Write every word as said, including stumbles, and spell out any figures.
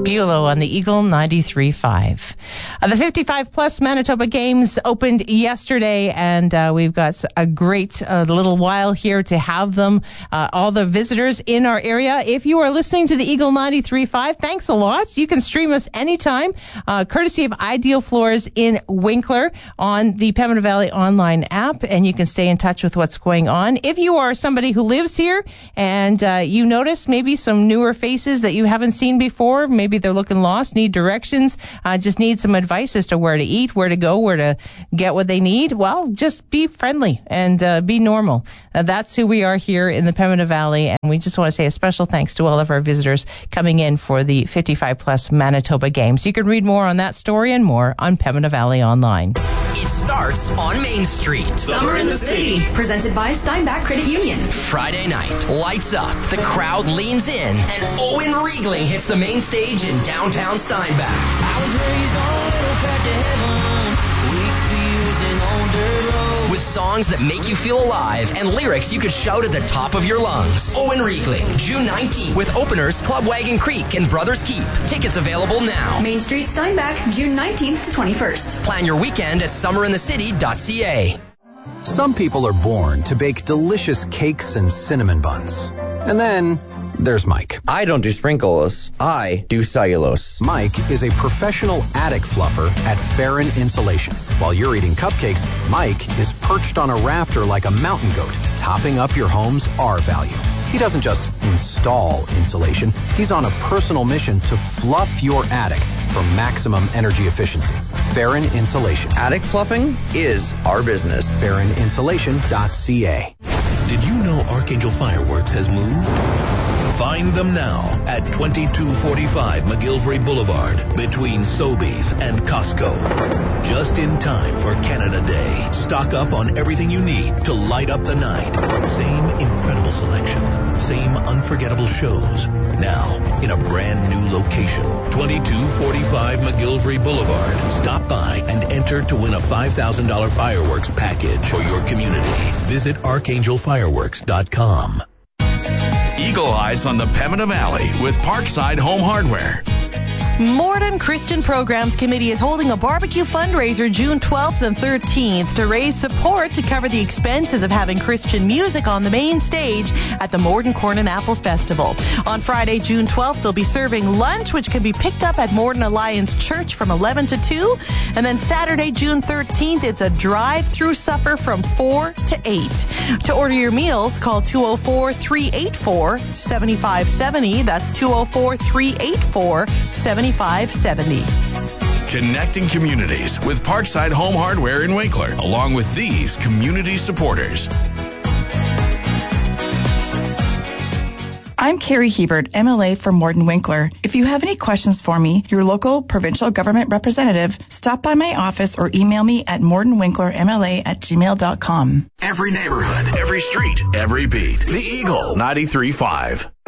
Bulow on the Eagle ninety-three point five. Uh, the fifty-five plus Manitoba Games opened yesterday, and uh, we've got a great uh, little while here to have them. Uh, all the visitors in our area. If you are listening to the Eagle ninety-three point five, thanks a lot. You can stream us anytime, uh, courtesy of Ideal Floors in Winkler on the Pembina Valley online app, and you can stay in touch with what's going on. If you are somebody who lives here and uh, you notice maybe some newer faces that you haven't seen before, maybe they're looking lost, need directions, uh, just need some advice as to where to eat, where to go, where to get what they need, well, just be friendly and uh, be normal. Uh, that's who we are here in the Pembina Valley, and we just want to say a special thanks to all of our visitors coming in for the fifty-five plus Manitoba Games. You can read more on that story and more on Pembina Valley Online. It starts on Main Street. Summer in the City, presented by Steinbach Credit Union. Friday night, lights up, the crowd leans in, and Owen Riegling hits the main stage in downtown Steinbach. I was raised on a little patch of heaven, wheat fields and on dirt roads. With songs that make you feel alive and lyrics you could shout at the top of your lungs. Owen Riegling, June nineteenth, with openers Club Wagon Creek and Brothers Keep. Tickets available now. Main Street, Steinbach, June nineteenth to twenty-first. Plan your weekend at summer in the city dot c a. Some people are born to bake delicious cakes and cinnamon buns. And then there's Mike. I don't do sprinkles. I do cellulose. Mike is a professional attic fluffer at Farron Insulation. While you're eating cupcakes, Mike is perched on a rafter like a mountain goat, topping up your home's R value. He doesn't just install insulation. He's on a personal mission to fluff your attic for maximum energy efficiency. Farron Insulation. Attic fluffing is our business. Farron Insulation dot c a. Did you know Archangel Fireworks has moved? Find them now at twenty-two forty-five McGillivray Boulevard between Sobeys and Costco. Just in time for Canada Day. Stock up on everything you need to light up the night. Same incredible selection. Same unforgettable shows. Now in a brand new location. twenty-two forty-five McGillivray Boulevard. Stop by and enter to win a five thousand dollars fireworks package for your community. Visit archangel fireworks dot com. Eagle Eyes on the Pembina Valley with Parkside Home Hardware. Morden Christian Programs Committee is holding a barbecue fundraiser June twelfth and thirteenth to raise support to cover the expenses of having Christian music on the main stage at the Morden Corn and Apple Festival. On Friday, June twelfth, they'll be serving lunch, which can be picked up at Morden Alliance Church from eleven to two. And then Saturday, June thirteenth, it's a drive-through supper from four to eight. To order your meals, call two oh four, three eight four, seven five seven oh. That's two oh four, three eight four, seven five seven oh. Connecting communities with Parkside Home Hardware in Winkler, along with these community supporters. I'm Carrie Hebert, M L A for Morden Winkler. If you have any questions for me, your local provincial government representative, stop by my office or email me at mordenwinklermla at gmail dot com. Every neighborhood, every street, every beat. The Eagle ninety-three point five.